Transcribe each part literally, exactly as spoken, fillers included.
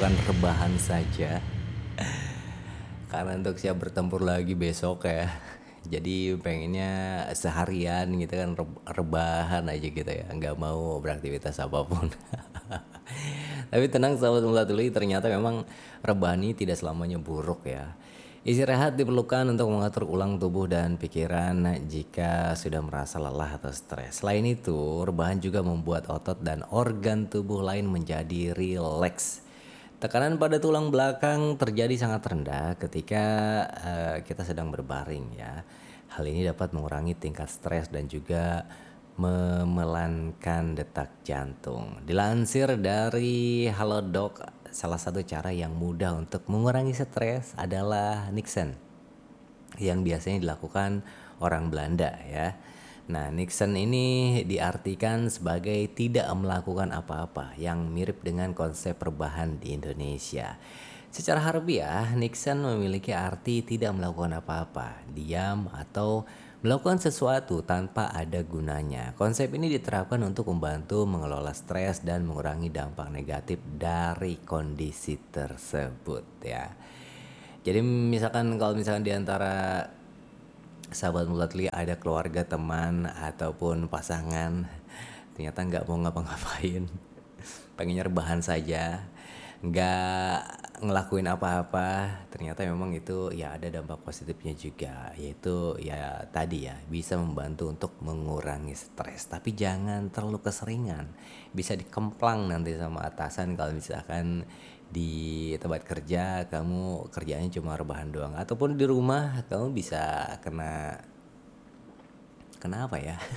melakukan rebahan saja. Karena untuk siap bertempur lagi besok ya. Jadi pengennya seharian gitu kan reb- rebahan aja gitu ya, nggak mau beraktivitas apapun. Tapi tenang sahabat Mulatuli, ternyata memang rebahan ini tidak selamanya buruk ya. Istirahat diperlukan untuk mengatur ulang tubuh dan pikiran jika sudah merasa lelah atau stres. Selain itu, rebahan juga membuat otot dan organ tubuh lain menjadi rileks. Tekanan pada tulang belakang terjadi sangat rendah ketika eh, kita sedang berbaring ya. Hal ini dapat mengurangi tingkat stres dan juga memelankan detak jantung. Dilansir dari Halodoc, salah satu cara yang mudah untuk mengurangi stres adalah Niksen yang biasanya dilakukan orang Belanda ya. Nah, Nixon ini diartikan sebagai tidak melakukan apa-apa yang mirip dengan konsep perubahan di Indonesia. Secara harfiah, Nixon memiliki arti tidak melakukan apa-apa, diam atau melakukan sesuatu tanpa ada gunanya. Konsep ini diterapkan untuk membantu mengelola stres dan mengurangi dampak negatif dari kondisi tersebut ya. Jadi misalkan kalau misalkan di antara sahabat Mulatli ada keluarga, teman ataupun pasangan ternyata nggak mau ngapa-ngapain, pengennya rebahan saja, nggak ngelakuin apa-apa, ternyata memang itu ya ada dampak positifnya juga, yaitu ya tadi ya bisa membantu untuk mengurangi stres, tapi jangan terlalu keseringan, bisa dikemplang nanti sama atasan kalau misalkan di tempat kerja kamu kerjanya cuma rebahan doang, ataupun di rumah kamu bisa kena kenapa ya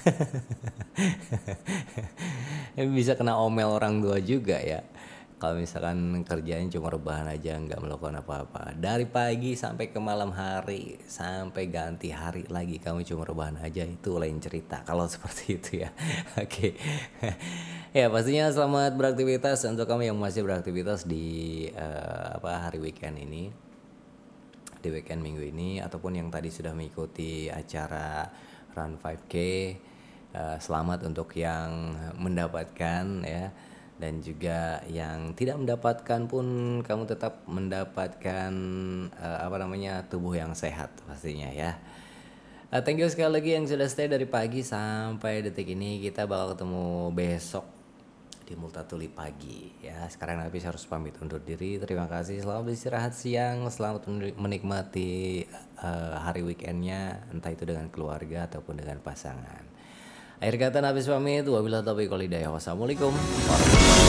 bisa kena omel orang tua juga ya kalau misalkan kerjanya cuma rebahan aja nggak melakukan apa-apa dari pagi sampai ke malam hari sampai ganti hari lagi kamu cuma rebahan aja, itu lain cerita kalau seperti itu ya. Oke. Ya pastinya selamat beraktivitas untuk kamu yang masih beraktivitas di eh, apa hari weekend ini, di weekend minggu ini, ataupun yang tadi sudah mengikuti acara Run lima K. Uh, selamat untuk yang mendapatkan ya, dan juga yang tidak mendapatkan pun kamu tetap mendapatkan uh, apa namanya tubuh yang sehat pastinya ya. Uh, thank you sekali lagi yang sudah stay dari pagi sampai detik ini. Kita bakal ketemu besok di Multatuli pagi ya. Sekarang habis harus pamit undur diri. Terima kasih, selamat istirahat siang, selamat menikmati uh, hari weekendnya, entah itu dengan keluarga ataupun dengan pasangan. Akhir kata habis pamit, wabillahi taufiq wal hidayah. Wassalamualaikum warahmatullahi wabarakatuh.